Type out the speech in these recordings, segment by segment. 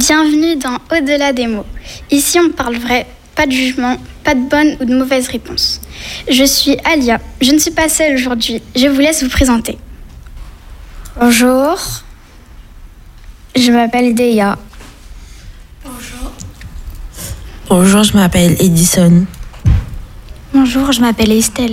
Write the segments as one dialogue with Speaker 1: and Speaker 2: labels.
Speaker 1: Bienvenue dans Au-delà des mots. Ici, on parle vrai, pas de jugement, pas de bonne ou de mauvaise réponse. Je suis Alia, je ne suis pas seule aujourd'hui, je vous laisse vous présenter.
Speaker 2: Bonjour, je m'appelle Deya.
Speaker 3: Bonjour, je m'appelle Edison.
Speaker 2: Bonjour, je m'appelle Estelle.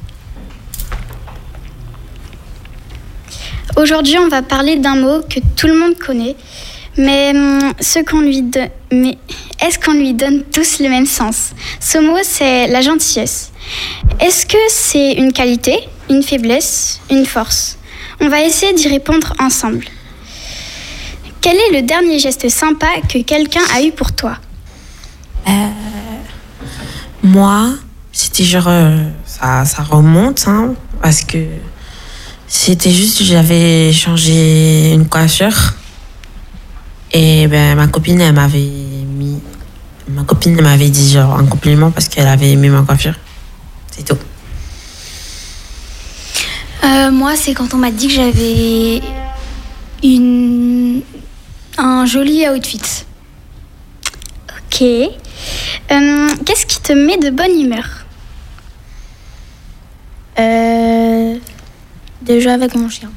Speaker 1: Aujourd'hui, on va parler d'un mot que tout le monde connaît, mais est-ce qu'on lui donne tous le même sens? Ce mot, c'est la gentillesse. Est-ce que c'est une qualité, une faiblesse, une force? On va essayer d'y répondre ensemble. Quel est le dernier geste sympa que quelqu'un a eu pour toi?
Speaker 3: Moi, c'était genre... ça remonte, hein, parce que c'était juste que j'avais changé une coiffure. Et ma copine, elle m'avait dit genre un compliment parce qu'elle avait aimé ma coiffure. C'est tout.
Speaker 2: Moi, c'est quand on m'a dit que j'avais un joli outfit.
Speaker 1: Ok. Qu'est-ce qui te met de bonne humeur?
Speaker 2: Déjà avec mon chien.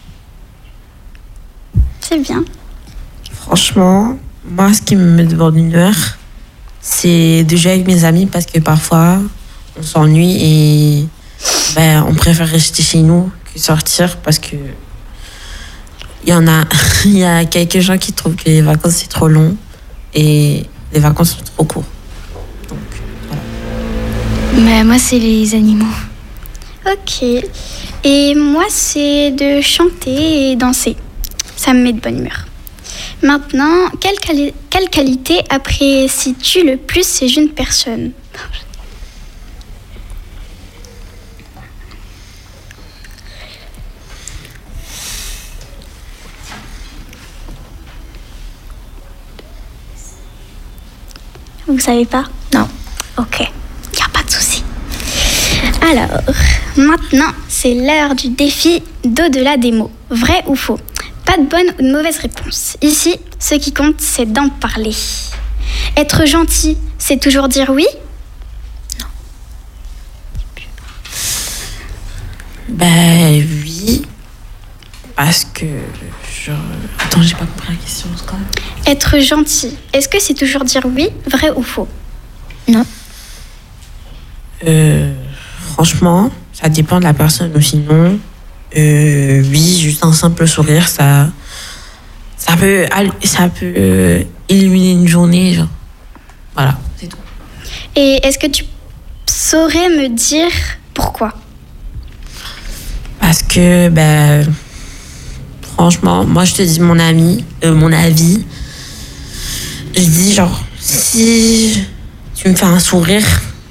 Speaker 1: C'est bien.
Speaker 3: Franchement, moi, ce qui me met de bonne humeur, c'est de jouer avec mes amis parce que parfois, on s'ennuie et on préfère rester chez nous que sortir parce que il y a quelques gens qui trouvent que les vacances, c'est trop long et les vacances sont trop courtes. Donc, voilà.
Speaker 2: Mais moi, c'est les animaux.
Speaker 1: Ok. Et moi, c'est de chanter et danser. Ça me met de bonne humeur. Maintenant, quelle qualité apprécies-tu le plus chez une personne? Vous savez pas?
Speaker 2: Non.
Speaker 1: Ok, il n'y a pas de souci. Alors, maintenant, c'est l'heure du défi d'au-delà des mots. Vrai ou faux? Pas de bonne ou de mauvaise réponse. Ici, ce qui compte, c'est d'en parler. Être gentil, c'est toujours dire oui?
Speaker 3: Non. Oui. Parce que... Attends, j'ai pas compris la question. C'est quoi?
Speaker 1: Être gentil, est-ce que c'est toujours dire oui? Vrai ou faux?
Speaker 2: Non.
Speaker 3: Franchement, ça dépend de la personne ou sinon... oui, juste un simple sourire, ça peut illuminer une journée, genre. Voilà, c'est tout.
Speaker 1: Et est-ce que tu saurais me dire pourquoi?
Speaker 3: Parce que, franchement, moi je te dis mon avis. Je dis genre, si tu me fais un sourire,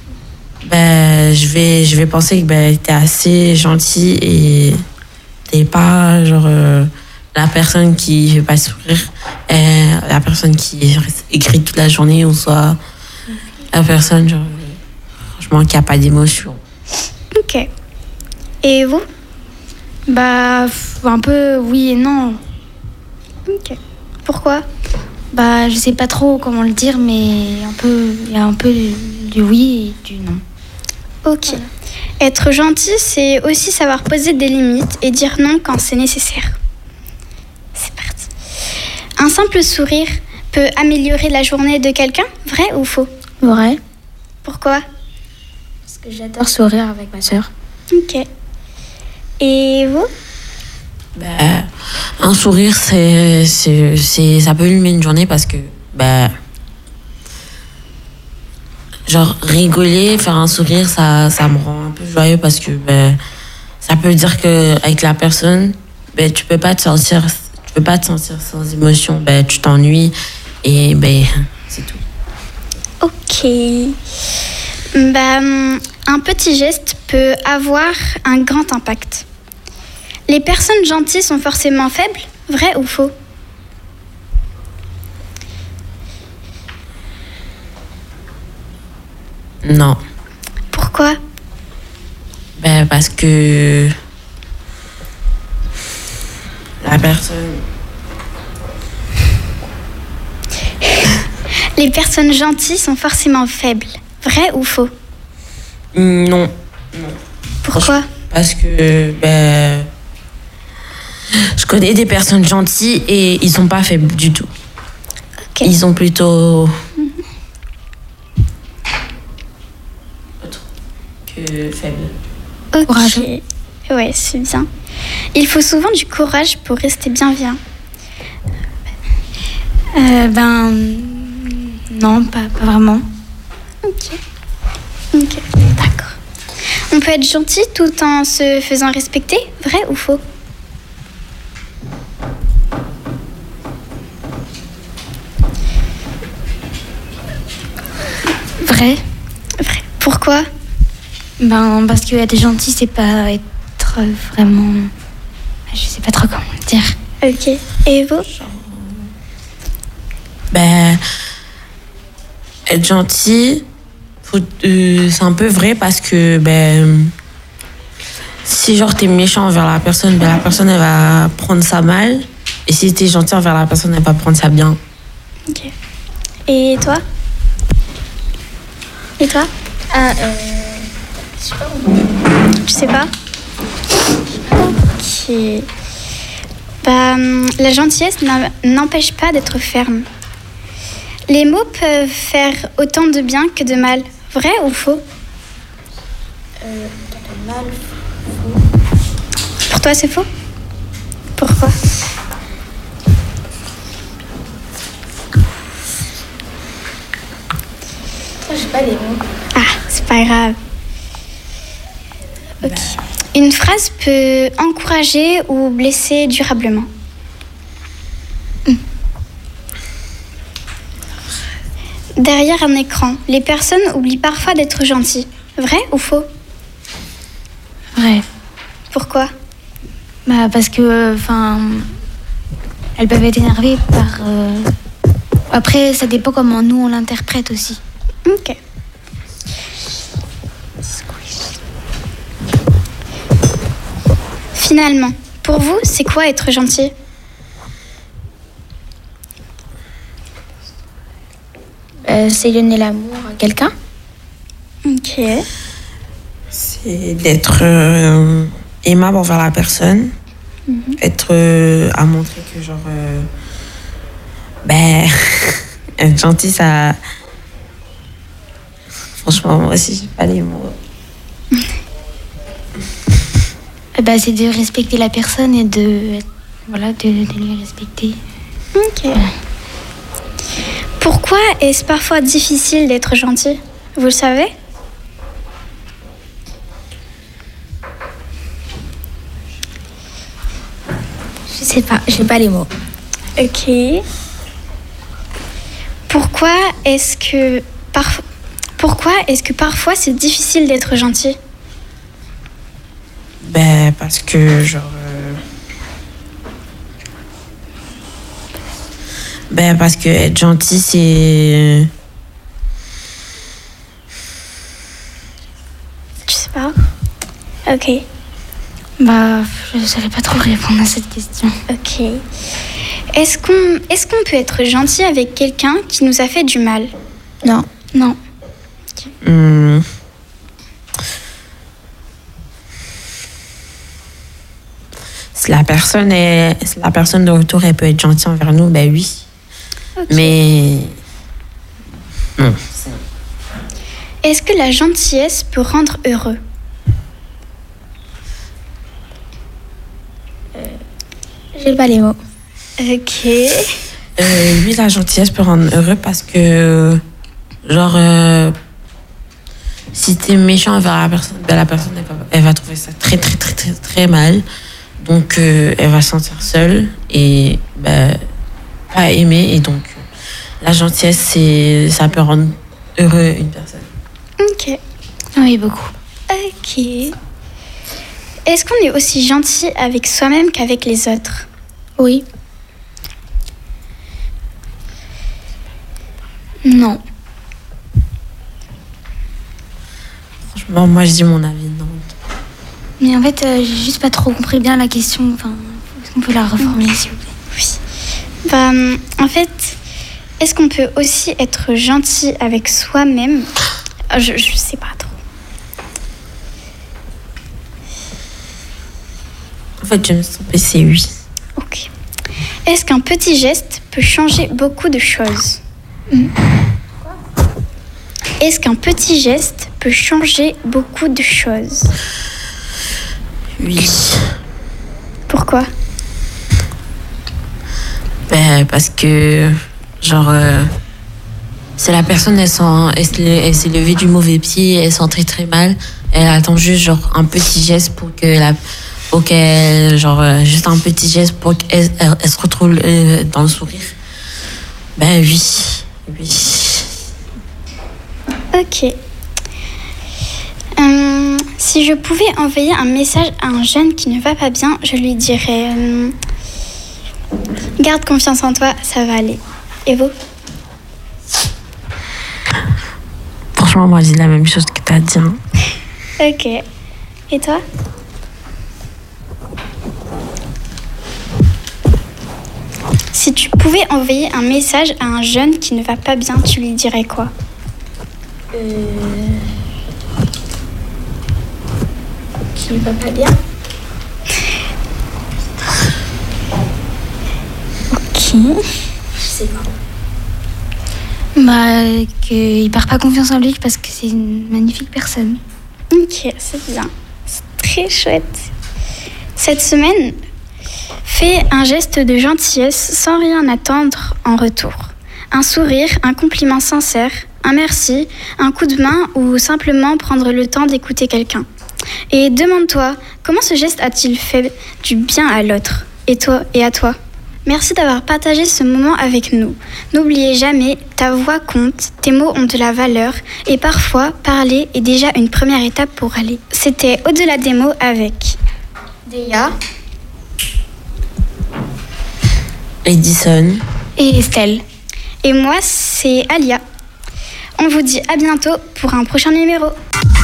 Speaker 3: je vais penser que t'es assez gentil et t'es pas genre la personne qui fait pas sourire, la personne qui reste écrite toute la journée ou soit la personne genre franchement qui a pas d'émotion.
Speaker 1: Ok. Et vous?
Speaker 2: Un peu oui et non.
Speaker 1: Ok. Pourquoi?
Speaker 2: Je sais pas trop comment le dire, mais il y a un peu du oui et du non.
Speaker 1: Ok. Voilà. Être gentil, c'est aussi savoir poser des limites et dire non quand c'est nécessaire. C'est parti. Un simple sourire peut améliorer la journée de quelqu'un? Vrai ou faux?
Speaker 2: Vrai.
Speaker 1: Pourquoi?
Speaker 2: Parce que j'adore sourire avec ma sœur.
Speaker 1: Ok. Et vous?
Speaker 3: Un sourire, ça peut illuminer une journée parce que genre rigoler, faire un sourire, ça me rend un peu joyeux parce que ça peut dire que avec la personne, tu peux pas te sentir sans émotion, tu t'ennuies et c'est tout.
Speaker 1: Ok. Un petit geste peut avoir un grand impact. Les personnes gentilles sont forcément faibles? Vrai ou faux?
Speaker 3: Non.
Speaker 1: Pourquoi?
Speaker 3: Parce que la personne
Speaker 1: Les personnes gentilles sont forcément faibles. Vrai ou faux?
Speaker 3: Non.
Speaker 1: Pourquoi?
Speaker 3: Parce que je connais des personnes gentilles et ils sont pas faibles du tout.
Speaker 1: Ok.
Speaker 3: Ils sont plutôt autres que faibles.
Speaker 1: Ok.
Speaker 2: Courageux.
Speaker 1: Ouais, c'est bien. Il faut souvent du courage pour rester bienveillant.
Speaker 2: Non, pas vraiment.
Speaker 1: Ok, d'accord. On peut être gentil tout en se faisant respecter, vrai ou faux?
Speaker 2: Vrai.
Speaker 1: Vrai. Pourquoi?
Speaker 2: Parce que être gentil, c'est pas être vraiment... Je sais pas trop comment le dire.
Speaker 1: Ok. Et vous?
Speaker 3: Être gentil, c'est un peu vrai parce que si genre t'es méchant envers la personne elle va prendre ça mal. Et si t'es gentil envers la personne, elle va prendre ça bien.
Speaker 1: Ok. Et toi? Et toi? Tu sais pas? Ok. La gentillesse n'empêche pas d'être ferme. Les mots peuvent faire autant de bien que de mal. Vrai ou faux? Pour toi, c'est faux? Pourquoi?
Speaker 2: J'ai pas les mots.
Speaker 1: Ah, c'est pas grave. Ok. Une phrase peut encourager ou blesser durablement. Derrière un écran, les personnes oublient parfois d'être gentilles. Vrai ou faux?
Speaker 2: Vrai.
Speaker 1: Pourquoi?
Speaker 2: Parce que, elles peuvent être énervées par... Après, ça dépend comment nous, on l'interprète aussi.
Speaker 1: Ok. Finalement, pour vous, c'est quoi être gentil?
Speaker 2: C'est donner l'amour à quelqu'un.
Speaker 1: Ok.
Speaker 3: C'est d'être aimable envers la personne. Être à montrer que genre être gentil, ça, franchement, moi aussi j'ai pas les mots.
Speaker 2: C'est de respecter la personne et de lui respecter.
Speaker 1: Ok. Pourquoi est-ce parfois difficile d'être gentil? Vous le savez?
Speaker 2: Je sais pas, j'ai pas les mots.
Speaker 1: Ok. Pourquoi est-ce que parfois c'est difficile d'être gentil?
Speaker 3: Parce que genre parce que être gentil, c'est...
Speaker 1: Je sais pas. Ok.
Speaker 2: Je savais pas trop répondre à cette question.
Speaker 1: Ok. Est-ce qu'on peut être gentil avec quelqu'un qui nous a fait du mal?
Speaker 2: Non.
Speaker 3: Si la personne de retour, elle peut être gentille envers nous, oui.
Speaker 1: Okay.
Speaker 3: Mais non.
Speaker 1: Est-ce que la gentillesse peut rendre heureux?
Speaker 2: J'ai pas les mots.
Speaker 1: Ok.
Speaker 3: Oui, la gentillesse peut rendre heureux parce que genre si t'es méchant envers la personne elle va trouver ça très très très très très mal. Donc elle va se sentir seule et pas aimée, et donc la gentillesse, ça peut rendre heureux une personne.
Speaker 1: Ok.
Speaker 2: Oui, beaucoup.
Speaker 1: Ok. Est-ce qu'on est aussi gentil avec soi-même qu'avec les autres?
Speaker 2: Oui. Non.
Speaker 3: Franchement, moi je dis mon avis, non.
Speaker 2: Mais en fait, j'ai juste pas trop compris bien la question. Est-ce qu'on peut la reformuler, s'il vous plaît?
Speaker 1: Oui. En fait, Est-ce qu'on peut aussi être gentil avec soi-même? Je sais pas trop.
Speaker 3: En fait, je me sens c'est oui.
Speaker 1: Ok. Est-ce qu'un petit geste peut changer beaucoup de choses? Est-ce qu'un petit geste peut changer beaucoup de choses?
Speaker 3: Oui.
Speaker 1: Pourquoi?
Speaker 3: Parce que, genre, si la personne, elle s'est levée du mauvais pied, elle sent très très mal, elle attend juste, genre, un petit geste pour qu'elle, juste un petit geste pour qu'elle se retrouve dans le sourire. Oui.
Speaker 1: Ok. Si je pouvais envoyer un message à un jeune qui ne va pas bien, je lui dirais garde confiance en toi, ça va aller. Et vous?
Speaker 3: Franchement, moi, je dis la même chose que t'as dit. Hein.
Speaker 1: Ok. Et toi? Si tu pouvais envoyer un message à un jeune qui ne va pas bien, tu lui dirais quoi? Qui ne va pas bien? Ok. Je sais pas.
Speaker 2: Qu'il perd pas confiance en lui parce que c'est une magnifique personne.
Speaker 1: Ok, c'est bien. C'est très chouette. Cette semaine, fais un geste de gentillesse sans rien attendre en retour. Un sourire, un compliment sincère, un merci, un coup de main ou simplement prendre le temps d'écouter quelqu'un. Et demande-toi, comment ce geste a-t-il fait du bien à l'autre et à toi? Merci d'avoir partagé ce moment avec nous. N'oubliez jamais, ta voix compte, tes mots ont de la valeur et parfois, parler est déjà une première étape pour aller. C'était Au-delà des mots avec Déa,
Speaker 3: Edison
Speaker 2: Et Estelle.
Speaker 1: et moi, c'est Alia. On vous dit à bientôt pour un prochain numéro.